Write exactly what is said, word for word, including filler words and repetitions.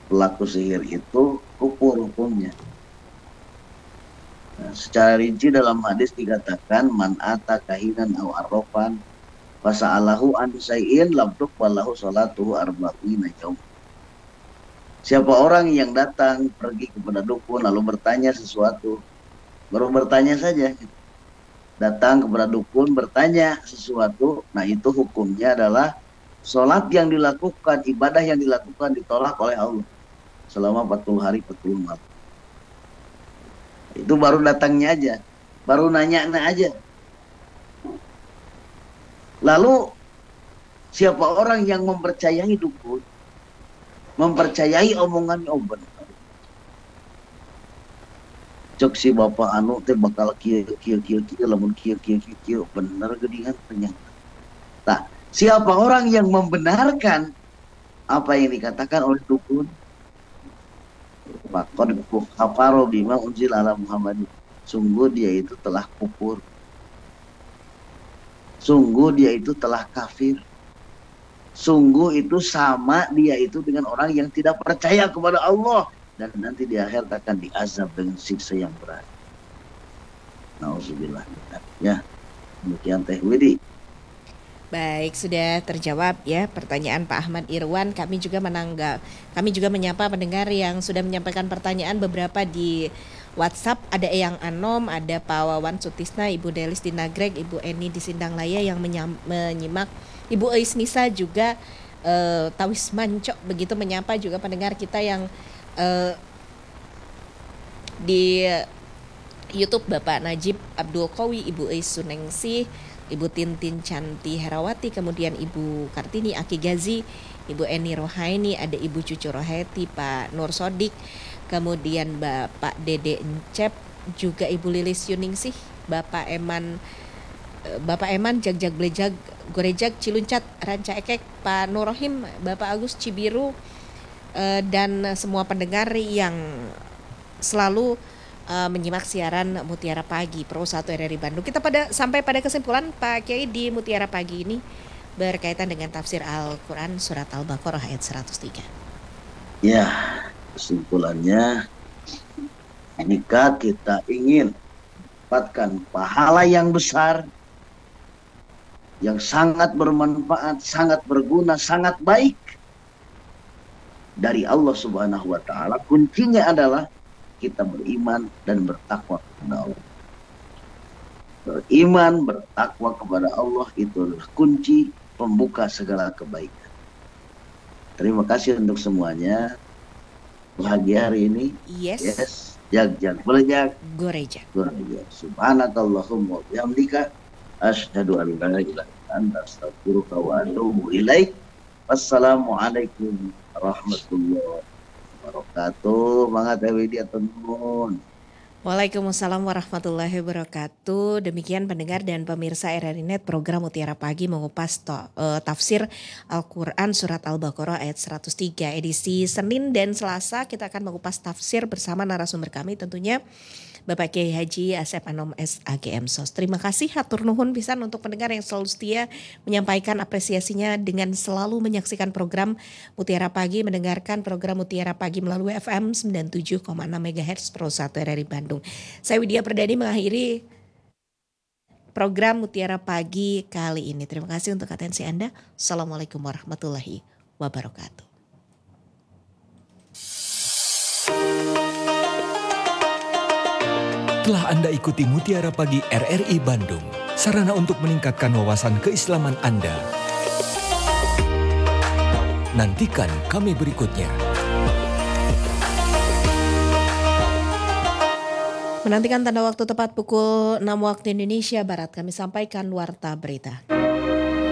pelaku sihir itu kufur hukumnya. Nah, secara rinci dalam hadis dikatakan man ata kahinan aw arrafan fasa'alahu an syai'in lam tuqballahu salatuhu arba'ina yaum. Siapa orang yang datang pergi kepada dukun lalu bertanya sesuatu, baru bertanya saja, datang kepada dukun bertanya sesuatu, nah itu hukumnya adalah sholat yang dilakukan, ibadah yang dilakukan ditolak oleh Allah selama empat puluh hari empat puluh malam. Itu baru datangnya aja, baru nanya aja. Lalu siapa orang yang mempercayai dukun, mempercayai omongannya, oh benar, cok si bapak anu teh bakal kieu kieu kieu kieu lamun kieu kieu kieu kieu bener geuningan ternyata. Nah, siapa orang yang membenarkan apa yang dikatakan oleh dukun, maka kafaro bima unzil ala Muhammad, sungguh dia itu telah kufur, sungguh dia itu telah kafir, sungguh itu sama dia itu dengan orang yang tidak percaya kepada Allah dan nanti di akhir akan diazab dengan siksa yang berat. Nauzubillah. Ya, demikian Teh Widi. Baik, sudah terjawab ya pertanyaan Pak Ahmad Irwan. Kami juga menanggap, kami juga menyapa pendengar yang sudah menyampaikan pertanyaan beberapa di WhatsApp. Ada Eyang Anom, ada Pak Wawan Sutisna, Ibu Delis di Nagreg, Ibu Eni di Sindang Laya yang menyam, menyimak. Ibu Eis Nisa juga eh, Tawis Mancok begitu menyapa juga pendengar kita yang eh, di YouTube, Bapak Najib Abdul Qawi, Ibu Eis Suningsih, Ibu Tintin Canti Herawati, kemudian Ibu Kartini Aki Gazi, Ibu Eni Rohaini, ada Ibu Cucu Roheti, Pak Nur Sodik, kemudian Bapak Dede Encep, juga Ibu Lilis Yuningsih, Bapak Eman Bapak Eman Jagjag Blejag Gorejag Ciluncat Ranca Ekek, Pak Nur Rohim, Bapak Agus Cibiru, dan semua pendengar yang selalu Uh, menyimak siaran Mutiara Pagi Pro satu R R I Bandung. Kita pada sampai pada kesimpulan Pak Kiai di Mutiara Pagi ini berkaitan dengan tafsir Al-Quran surat Al-Baqarah ayat seratus tiga. Ya, kesimpulannya jika kita ingin mendapatkan pahala yang besar, yang sangat bermanfaat, sangat berguna, sangat baik dari Allah Subhanahu wa taala, kuncinya adalah kita beriman dan bertakwa kepada Allah. Beriman, bertakwa kepada Allah itu adalah kunci pembuka segala kebaikan. Terima kasih untuk semuanya. Bahagia hari ini. Yes. Yes. Jag jag belejag. Gorejag. Gorejag. Subhanakallahumma wa bihamdika asyhadu an la ilaha illa anta astaghfiruka wa atubu ilaik. Wassalamualaikum warahmatullahi wabarakatuh. Mangga Teh Widi atur nuhun. Waalaikumsalam warahmatullahi wabarakatuh. Demikian pendengar dan pemirsa R R I Net, program Mutiara Pagi mengupas to, uh, tafsir Al-Quran surat Al-Baqarah ayat seratus tiga edisi Senin dan Selasa. Kita akan mengupas tafsir bersama narasumber kami tentunya Bapak Kiai Haji Asep Anom S A G M Sos. Terima kasih hatur nuhun pisan untuk pendengar yang selalu setia menyampaikan apresiasinya dengan selalu menyaksikan program Mutiara Pagi, mendengarkan program Mutiara Pagi melalui F M sembilan puluh tujuh koma enam MHz Pro satu R R I Bandung. Saya Widya Perdani mengakhiri program Mutiara Pagi kali ini. Terima kasih untuk atensi Anda. Assalamualaikum warahmatullahi wabarakatuh. Telah Anda ikuti Mutiara Pagi R R I Bandung, sarana untuk meningkatkan wawasan keislaman Anda. Nantikan kami berikutnya. Menantikan tanda waktu tepat pukul enam waktu Indonesia Barat, kami sampaikan warta berita.